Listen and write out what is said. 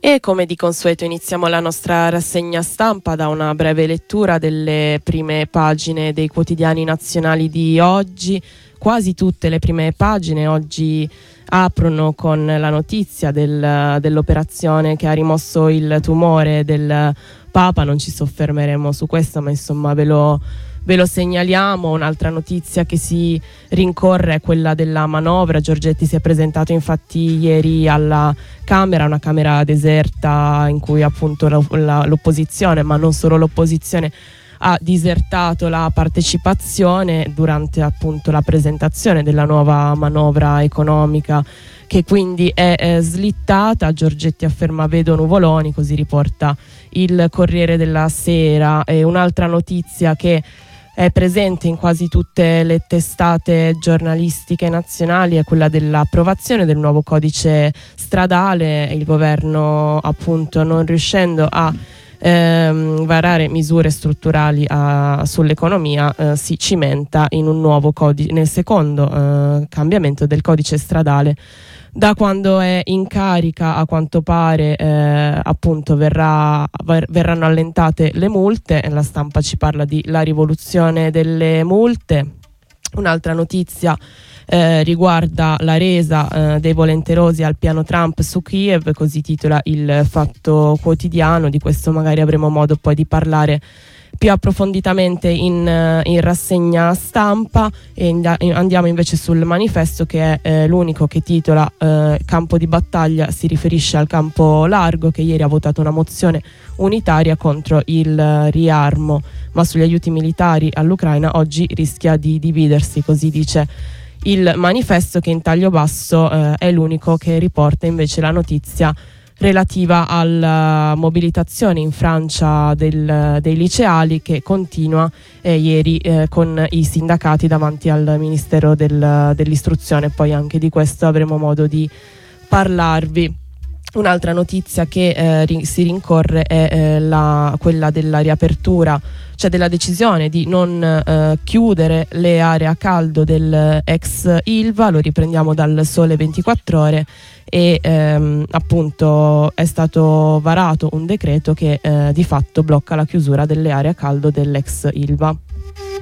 E come di consueto iniziamo la nostra rassegna stampa da una breve lettura delle prime pagine dei quotidiani nazionali di oggi. Quasi tutte le prime pagine oggi aprono con la notizia dell'operazione che ha rimosso il tumore del Papa. Non ci soffermeremo su questo, ma insomma ve lo segnaliamo. Un'altra notizia che si rincorre è quella della manovra. Giorgetti si è presentato infatti ieri alla Camera, una Camera deserta in cui appunto l'opposizione, ma non solo l'opposizione, ha disertato la partecipazione durante appunto la presentazione della nuova manovra economica, che quindi è slittata. Giorgetti afferma vedo nuvoloni, così riporta il Corriere della Sera. E un'altra notizia che è presente in quasi tutte le testate giornalistiche nazionali è quella dell'approvazione del nuovo codice stradale. Il governo, appunto, non riuscendo a varare misure strutturali sull'economia, si cimenta in un nuovo codice, nel secondo cambiamento del codice stradale. Da quando è in carica, a quanto pare, appunto verranno allentate le multe. La Stampa ci parla di la rivoluzione delle multe. Un'altra notizia riguarda la resa dei volenterosi al piano Trump su Kiev, così titola il Fatto Quotidiano. Di questo magari avremo modo poi di parlare più approfonditamente in rassegna stampa. E andiamo invece sul Manifesto, che è l'unico che titola campo di battaglia. Si riferisce al campo largo, che ieri ha votato una mozione unitaria contro il riarmo, ma sugli aiuti militari all'Ucraina oggi rischia di dividersi, così dice il Manifesto, che in taglio basso è l'unico che riporta invece la notizia relativa alla mobilitazione in Francia dei liceali, che continua ieri con i sindacati davanti al Ministero dell'Istruzione. Poi anche di questo avremo modo di parlarvi. Un'altra notizia che si rincorre è quella della riapertura, cioè della decisione di non chiudere le aree a caldo del ex Ilva. Lo riprendiamo dal Sole 24 Ore. E appunto è stato varato un decreto che di fatto blocca la chiusura delle aree a caldo dell'ex Ilva.